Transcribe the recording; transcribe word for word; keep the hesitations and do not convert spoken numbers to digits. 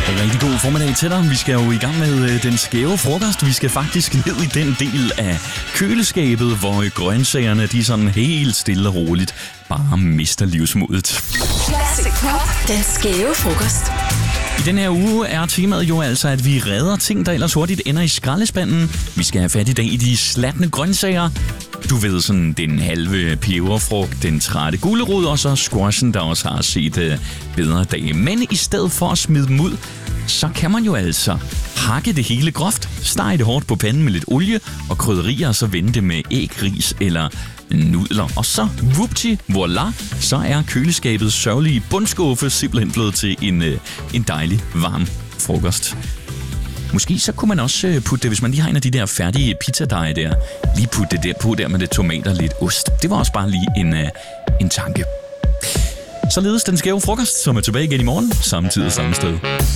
Rigtig god formiddag til dig. Vi skal jo i gang med øh, den skæve frokost. Vi skal faktisk ned i den del af køleskabet, hvor grøntsagerne de sådan helt stille og roligt bare mister livsmodet. Classic Pop. Den skæve frokost. I den her uge er temaet jo altså, at vi redder ting, der ellers hurtigt ender i skraldespanden. Vi skal have fat i dag i de slatne grøntsager. Du ved sådan den halve peberfrugt, den trætte gulerod og så squashen, der også har set uh, bedre dage. Men i stedet for at smide dem ud, så kan man jo altså hakke det hele groft, stege det hårdt på panden med lidt olie og krydderier, og så vende det med æg, ris eller nudler. Og så, whoopty, voila, så er køleskabets sørgelige bundskuffe simpelthen blevet til en, uh, en dejlig, varm frokost. Måske så kunne man også putte det, hvis man lige har en af de der færdige pizzadeje der, lige putte det der på der med lidt tomater og lidt ost. Det var også bare lige en, uh, en tanke. Således den skæve frokost, som er tilbage igen i morgen, samme tid og samme sted.